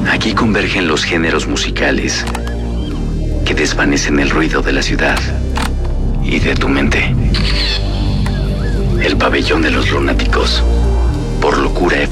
Aquí convergen los géneros musicales que desvanecen el ruido de la ciudad y de tu mente. El pabellón de los lunáticos, por Locura